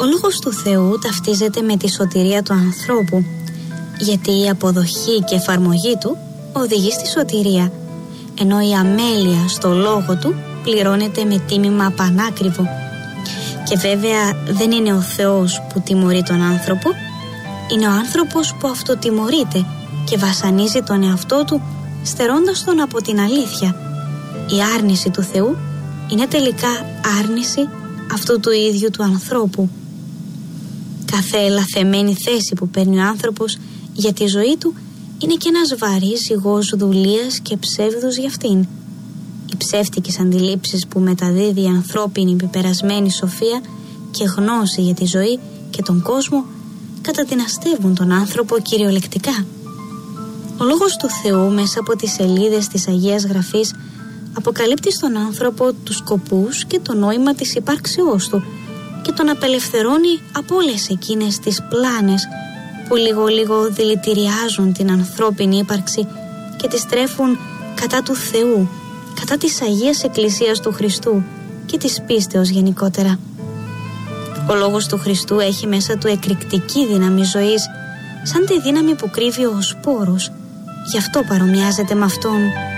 Λόγος του Θεού ταυτίζεται με τη σωτηρία του ανθρώπου, γιατί η αποδοχή και εφαρμογή του οδηγεί στη σωτηρία, ενώ η αμέλεια στο λόγο του πληρώνεται με τίμημα πανάκριβο. Και βέβαια δεν είναι ο Θεός που τιμωρεί τον άνθρωπο, είναι ο άνθρωπος που αυτοτιμωρείται και βασανίζει τον εαυτό του, στερώντας τον από την αλήθεια. Η άρνηση του Θεού είναι τελικά άρνηση αυτού του ίδιου του ανθρώπου. Κάθε λαθεμένη θέση που παίρνει ο άνθρωπος για τη ζωή του είναι και ένας βαρύς ζυγός δουλείας και ψεύδους για αυτήν. Οι ψεύτικες αντιλήψεις που μεταδίδει η ανθρώπινη πεπερασμένη σοφία και γνώση για τη ζωή και τον κόσμο καταδυναστεύουν τον άνθρωπο κυριολεκτικά. Ο Λόγος του Θεού μέσα από τις σελίδες της Αγίας Γραφής αποκαλύπτει στον άνθρωπο τους σκοπούς και το νόημα της υπάρξεώς του και τον απελευθερώνει από όλες εκείνες τις πλάνες που λίγο δηλητηριάζουν την ανθρώπινη ύπαρξη και τη στρέφουν κατά του Θεού, κατά της Αγίας Εκκλησίας του Χριστού και της πίστεως γενικότερα. Ο Λόγος του Χριστού έχει μέσα του εκρηκτική δύναμη ζωής, σαν τη δύναμη που κρύβει ο σπόρος. Γι' αυτό παρομοιάζεται με αυτόν.